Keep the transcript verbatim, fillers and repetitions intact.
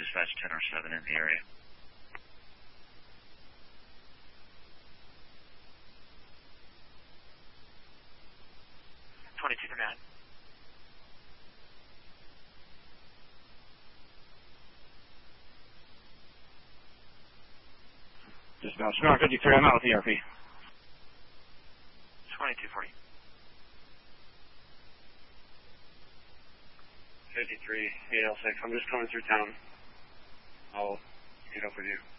dispatch ten or seven in the area. twenty-two for nine. Dispatch Star fifty-three, I'm out with E R P. twenty-two forty. fifty-three, eight L six, I'm just coming through town. I'll meet up with you.